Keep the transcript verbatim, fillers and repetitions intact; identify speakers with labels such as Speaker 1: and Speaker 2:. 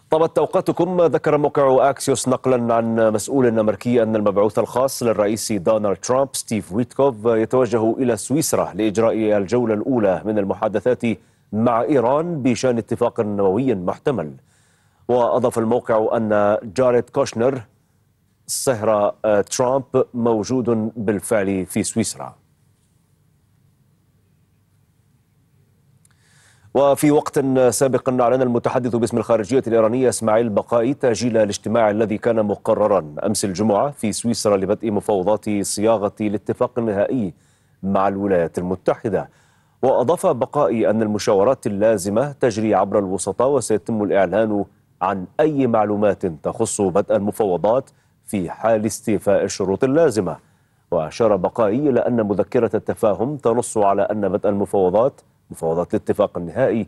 Speaker 1: طابت توقيتكم. ذكر موقع أكسيوس نقلا عن مسؤول أمريكي أن المبعوث الخاص للرئيس دونالد ترامب ستيف ويتكوف يتوجه إلى سويسرا لإجراء الجولة الأولى من المحادثات مع إيران بشأن اتفاق نووي محتمل. وأضاف الموقع أن جاريد كوشنر صهر ترامب موجود بالفعل في سويسرا. وفي وقت سابق أعلن المتحدث باسم الخارجية الإيرانية إسماعيل بقائي تأجيل الاجتماع الذي كان مقررا أمس الجمعة في سويسرا لبدء مفاوضات صياغة الاتفاق النهائي مع الولايات المتحدة. وأضاف بقائي أن المشاورات اللازمة تجري عبر الوسطاء وسيتم الإعلان عن أي معلومات تخص بدء المفاوضات في حال استيفاء الشروط اللازمة. وأشار بقائي إلى أن مذكرة التفاهم تنص على أن بدء المفاوضات مفاوضات الاتفاق النهائي